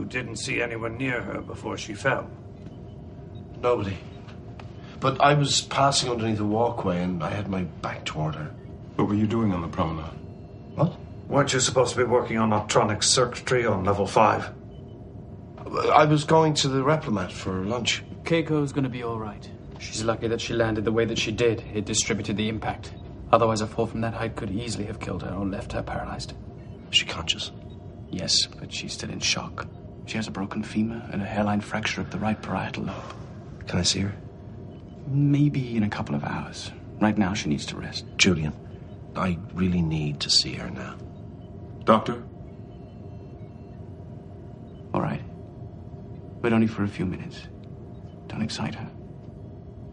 didn't see anyone near her before she fell? Nobody. But I was passing underneath the walkway and I had my back toward her. What were you doing on the promenade? What? Weren't you supposed to be working on electronic circuitry on level 5? I was going to the Replimat for lunch. Keiko's gonna be all right. She's lucky that she landed the way that she did. It distributed the impact. Otherwise, a fall from that height could easily have killed her or left her paralyzed. Is she conscious? Yes, but she's still in shock. She has a broken femur and a hairline fracture of the right parietal lobe. Can I see her? Maybe in a couple of hours. Right now, she needs to rest. Julian, I really need to see her now. Doctor? All right. But only for a few minutes. Don't excite her.